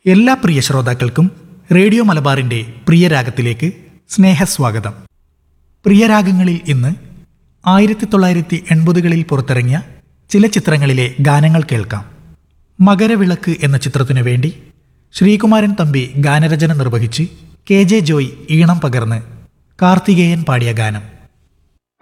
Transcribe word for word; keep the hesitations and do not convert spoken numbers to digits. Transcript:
എല്ലാ പ്രിയ ശ്രോതാക്കൾക്കും റേഡിയോ മലബാറിൻ്റെ പ്രിയരാഗത്തിലേക്ക് സ്നേഹസ്വാഗതം. പ്രിയരാഗങ്ങളിൽ ഇന്ന് ആയിരത്തി തൊള്ളായിരത്തി എൺപതുകളിൽ പുറത്തിറങ്ങിയ ചില ചിത്രങ്ങളിലെ ഗാനങ്ങൾ കേൾക്കാം. മകരവിളക്ക് എന്ന ചിത്രത്തിനു വേണ്ടി ശ്രീകുമാരൻ തമ്പി ഗാനരചന നിർവഹിച്ച് കെ ജെ ജോയ് ഈണം പകർന്ന് കാർത്തികേയൻ പാടിയ ഗാനം.